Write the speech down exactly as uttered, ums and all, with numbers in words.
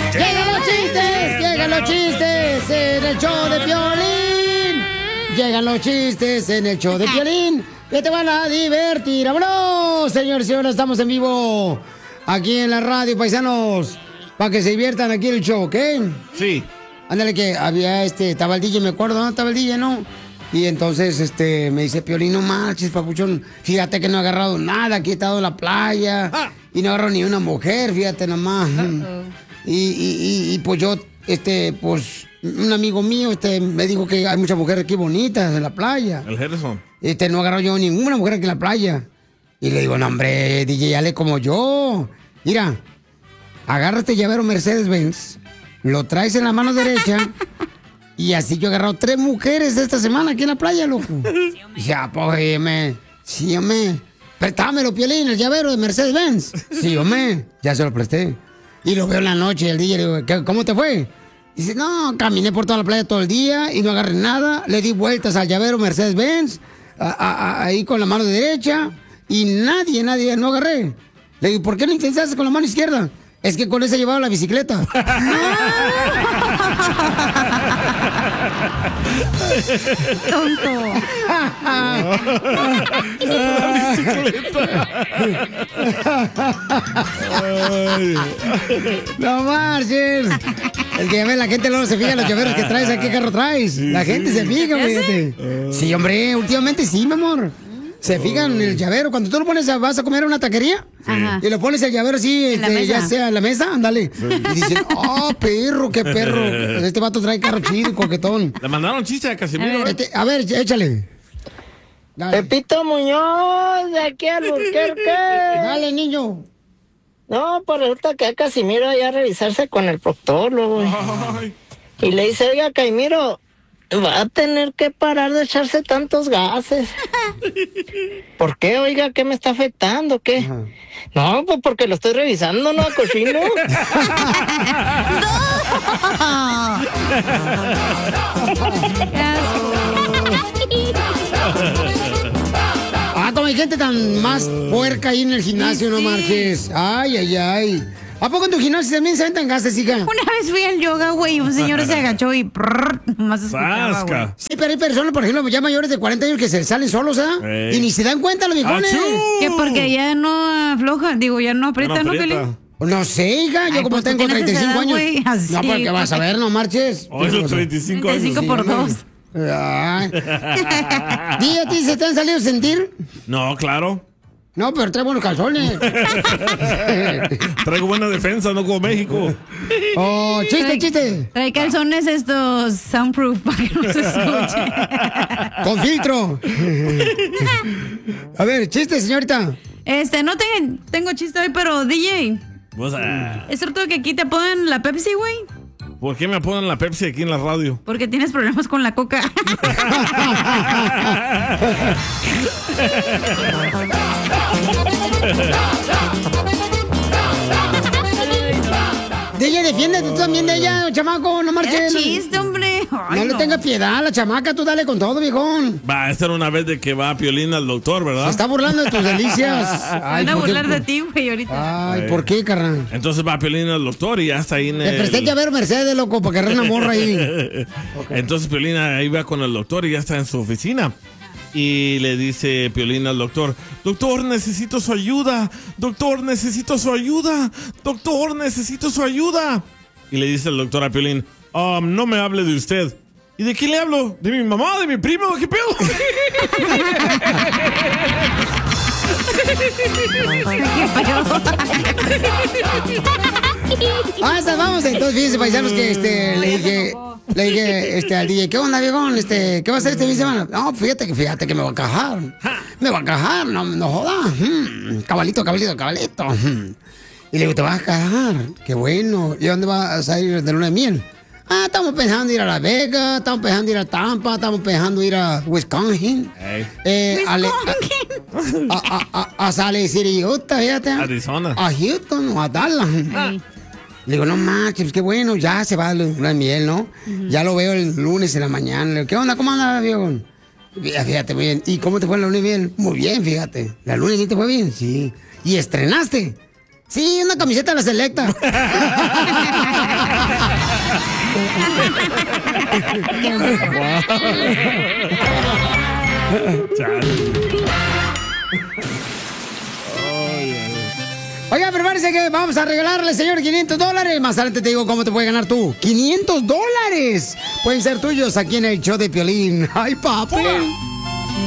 ¡Llegan los chistes! ¡Llegan los chistes en el show de Piolín! Llegan los chistes en el show de Piolín, que te van a divertir. ¡Vámonos! Señores y señoras, estamos en vivo aquí en la radio, paisanos, para que se diviertan aquí en el show, ¿ok? Sí. Ándale, que había este, estaba el D J, me acuerdo, ¿no? Estaba el D J, ¿no? Y entonces, este, me dice, Piolín, no marches, papuchón. Fíjate que no he agarrado nada, aquí he estado en la playa. Ah. Y no agarro ni una mujer, fíjate nomás. Uh-oh. Y, y, y, y pues yo, este, pues, un amigo mío, este, me dijo que hay muchas mujeres aquí bonitas en la playa. El Harrison. Este, no agarro yo ninguna mujer aquí en la playa. Y le digo, no, hombre, D J, dale como yo. Mira, agárrate llavero Mercedes-Benz. Lo traes en la mano derecha y así yo he agarrado tres mujeres esta semana aquí en la playa, loco. Ya, pues, me, sí, hombre, préstamelo, Piolín, el llavero de Mercedes-Benz. Sí, hombre, ya se lo presté. Y lo veo en la noche, el día, le digo, ¿cómo te fue? Dice, no, caminé por toda la playa todo el día y no agarré nada. Le di vueltas al llavero Mercedes-Benz, a, a, a, ahí con la mano derecha, y nadie, nadie, no agarré. Le digo, ¿por qué no intentaste con la mano izquierda? Es que con esa llevaba la bicicleta. Tonto. La bicicleta. No marches. El que ve la gente luego se fija en los llaveros que traes, ¿a qué carro traes? La gente se fija, fíjate. Sí, hombre, últimamente sí, mi amor. Se fijan en el llavero. Cuando tú lo pones, a, vas a comer a una taquería, Ajá. y lo pones el llavero así, este, ya sea en la mesa, ándale. Sí. Y dicen, oh, perro, qué perro. Este vato trae carro chido, coquetón. Le mandaron chiste a Casimiro. A, este, a ver, échale. Dale. Pepito Muñoz, de aquí a Albuquerque. Dale, niño. No, pues resulta que a Casimiro ya a revisarse con el proctólogo. Y le dice, oiga, Casimiro, va a tener que parar de echarse tantos gases. ¿Por qué? Oiga, ¿qué me está afectando? ¿Qué? Ajá. No, pues porque lo estoy revisando, ¿no, cochino? Ah, como hay gente tan más puerca ahí en el gimnasio, sí, no marches. Ay, ay, ay. ¿A poco en tu gimnasio también se aventan gases, hija? Una vez fui al yoga, güey, y un señor se agachó y prrr, nomás escuchaba, güey. Sí, pero hay personas, por ejemplo, ya mayores de cuarenta años que se salen solos, ¿ah? ¿eh? Y ni se dan cuenta los viejones. Que porque ya no afloja, digo, ya no aprieta, ¿no, Pelín? No sé, hija, yo Ay, como pues tengo treinta y cinco edad, años. Wey, así, no, porque vas a ver, no marches. Oh, esos treinta y cinco años. treinta y cinco por dos. Ay. ¿Y a ti se te han salido a sentir? No, claro. No, pero trae buenos calzones. Traigo buena defensa, no como México. Oh, chiste, trae, chiste. Trae calzones estos soundproof para que no se escuche. Con filtro. A ver, chiste, señorita. Este, no tengo, tengo chiste hoy, pero D J. Pues, ah. ¿Es cierto que aquí te ponen la Pepsi, güey? ¿Por qué me ponen la Pepsi aquí en la radio? Porque tienes problemas con la coca. De ella, defiéndete tú también de ella, chamaco, no marches. Qué chiste, hombre. Ay, no, no le tengas piedad a la chamaca, tú dale con todo, viejón. Va, esta era una vez de que va Piolín al doctor, ¿verdad? Se está burlando de tus delicias. Ay, van a burlar qué? de ti, güey, ahorita. Ay, ¿por qué, carnal? Entonces va Piolín al doctor y ya está ahí en el... Le presté ya ver Mercedes, loco, para que agarre una morra ahí. Okay. Entonces Piolín ahí va con el doctor y ya está en su oficina. Y le dice Piolín al doctor, doctor, necesito su ayuda, doctor, necesito su ayuda, doctor, necesito su ayuda. Y le dice el doctor a Piolín, um, no me hable de usted. ¿Y de quién le hablo? ¿De mi mamá? ¿De mi primo? ¿Qué pedo? Ah, esas vamos. Entonces, fíjense, paisanos, que este, le dije, le dije este, al D J, ¿qué onda, viejón? Este, ¿qué va a hacer este fin de semana? No, fíjate que fíjate que me va a cajar. Me va a cajar, no, no jodas. Hmm, cabalito, cabalito, cabalito. Hmm. Y le digo, ¿te vas a cajar? Qué bueno. ¿Y dónde vas a ir de luna de miel? Ah, estamos pensando ir a Las Vegas, estamos pensando ir a Tampa, estamos pensando ir a Wisconsin. Hey. Eh, Wisconsin. A, a, a, a, a Salt City, Utah, fíjate. Arizona. A Houston o a Dallas. Hey. Le digo, no manches, qué bueno, ya se va la luna de miel, ¿no? Uh-huh. Ya lo veo el lunes en la mañana. Le digo, ¿qué onda? ¿Cómo anda, viejo? Fíjate, muy bien. ¿Y cómo te fue la luna de miel? Muy bien, fíjate. ¿La luna de miel te fue bien? Sí. ¿Y estrenaste? Sí, una camiseta de la Selecta. Oiga, prepárense que vamos a regalarle, señor, quinientos dólares. Más adelante te digo cómo te puedes ganar tú. quinientos dólares. Pueden ser tuyos aquí en el show de Piolín. ¡Ay, papi!